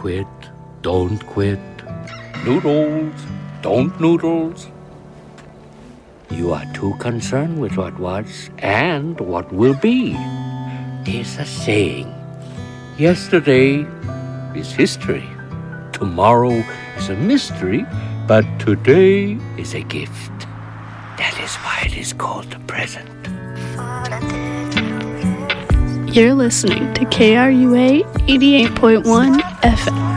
quit, don't quit. Noodles, don't noodles. You are too concerned with what was and what will be. There's a saying, yesterday is history. Tomorrow is a mystery, but today is a gift. That is why it is called the present. You're listening to KRUA 88.1 FM.